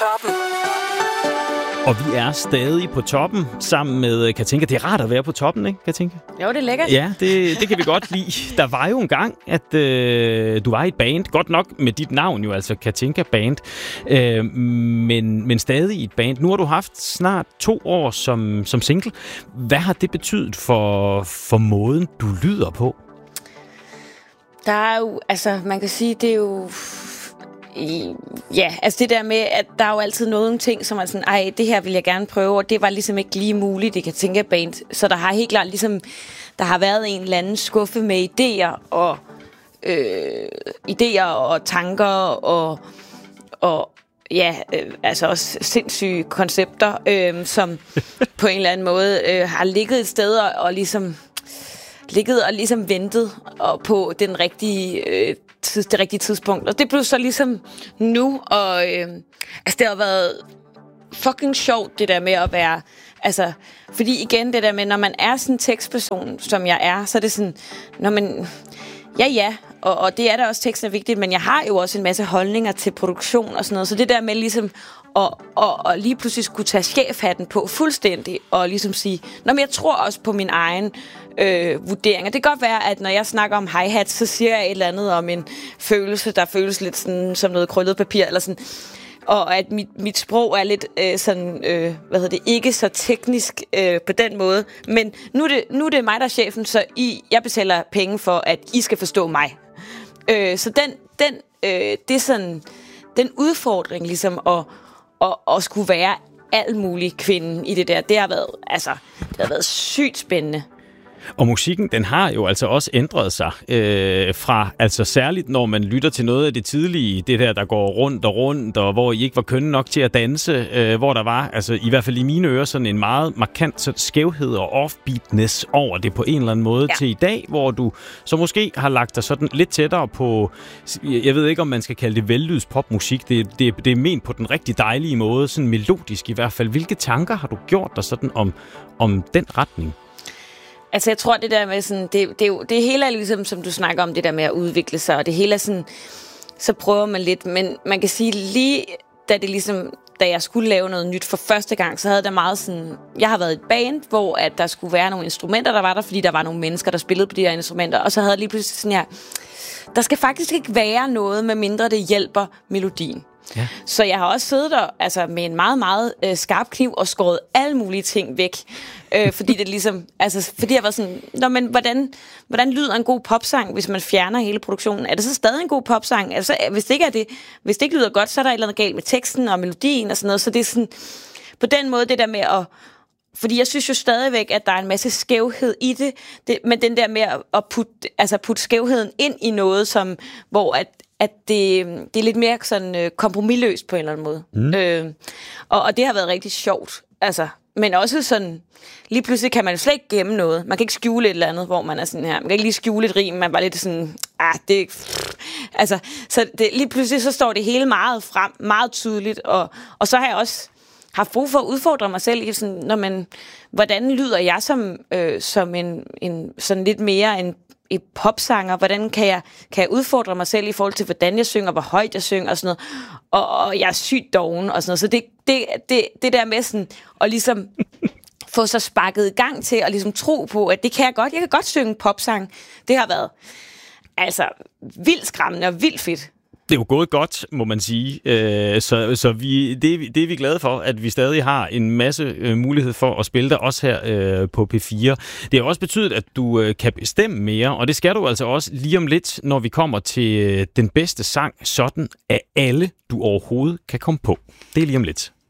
toppen. Og vi er stadig på toppen sammen med Katinka. Det er rart at være på toppen, ikke, Katinka? Jo, det er lækkert. Ja, det kan vi godt lide. Der var jo en gang, at du var i et band. Godt nok med dit navn jo, altså Katinka Band. Men stadig i et band. Nu har du haft snart 2 år som single. Hvad har det betydet for måden, du lyder på? Der er jo, altså man kan sige, det er jo... Ja, altså det der med, at der er jo altid nogle ting, som er sådan, ej, det her vil jeg gerne prøve, og det var ligesom ikke lige muligt, det kan tænke band. Så der har helt klart ligesom, der har været en eller anden skuffe med idéer og tanker og ja, altså også sindssyge koncepter, som på en eller anden måde har ligget et sted og ligesom ventet på den rigtige det rigtige tidspunkt. Og det blev så ligesom nu, og altså det har været fucking sjovt, det der med at være, altså, fordi igen, det der med, når man er sådan en tekstperson, som jeg er, så er det sådan, når man, ja, og det er da også, teksten er vigtigt, men jeg har jo også en masse holdninger til produktion og sådan noget, så det der med ligesom og lige pludselig skulle tage chefhatten på fuldstændig, og ligesom sige, men jeg tror også på min egen vurderinger. Det kan godt være, at når jeg snakker om hi-hat, så siger jeg et eller andet om en følelse, der føles lidt sådan, som noget krøllet papir, eller sådan, og at mit sprog er lidt ikke så teknisk på den måde, men nu er det mig, der er chefen, så jeg betaler penge for, at I skal forstå mig. Så det er sådan den udfordring ligesom at skulle være alt muligt kvinde i det der, det har været sygt spændende. Og musikken, den har jo altså også ændret sig fra, altså særligt når man lytter til noget af det tidlige, det der går rundt, og hvor I ikke var kønne nok til at danse, hvor der var, altså i hvert fald i mine ører, sådan en meget markant sådan skævhed og offbeatness over det på en eller anden måde, til i dag, hvor du så måske har lagt dig sådan lidt tættere på, jeg ved ikke, om man skal kalde det vellyds popmusik, det er ment på den rigtig dejlige måde, sådan melodisk i hvert fald. Hvilke tanker har du gjort dig sådan om den retning? Altså, jeg tror, det der med sådan, det hele er ligesom, som du snakker om, det der med at udvikle sig, og det hele er sådan, så prøver man lidt, men man kan sige, lige da jeg skulle lave noget nyt for første gang, så havde der meget sådan, jeg har været i et band, hvor at der skulle være nogle instrumenter, der var der, fordi der var nogle mennesker, der spillede på de her instrumenter, og så havde lige pludselig sådan her, der skal faktisk ikke være noget, med mindre det hjælper melodien. Ja. Så jeg har også siddet der med en meget, meget skarp kniv og skåret alle mulige ting væk. Fordi det ligesom, fordi jeg var sådan, men hvordan lyder en god popsang, hvis man fjerner hele produktionen? Er det så stadig en god popsang? Altså, hvis det ikke lyder godt, så er der et eller andet galt med teksten og melodien og sådan noget. Så det er sådan, på den måde det der med at, fordi jeg synes jo stadigvæk, at der er en masse skævhed i det, men den der med at putte skævheden ind i noget, som, hvor at det er lidt mere sådan kompromisløst på en eller anden måde. Og det har været rigtig sjovt. Men også sådan, lige pludselig kan man slet ikke gemme noget. Man kan ikke skjule et eller andet, hvor man er sådan her. Man kan ikke lige skjule et rim, man var lidt sådan, så lige pludselig så står det hele meget frem, meget tydeligt. Og så har jeg også haft brug for at udfordre mig selv i sådan, hvordan lyder jeg som en sådan lidt mere en popsanger, hvordan kan jeg udfordre mig selv i forhold til, hvordan jeg synger, hvor højt jeg synger og sådan noget, og jeg er sygt doven og sådan noget, så det der med sådan, og ligesom få sig sparket i gang til, og ligesom tro på, at det kan jeg godt, jeg kan godt synge popsang, det har været, vildt skræmmende og vildt fedt. Det er jo gået godt, må man sige. Så det er vi glade for, at vi stadig har en masse mulighed for at spille der også her på P4. Det har også betydet, at du kan bestemme mere, og det skal du altså også lige om lidt, når vi kommer til den bedste sang, sådan at alle du overhovedet kan komme på. Det er lige om lidt.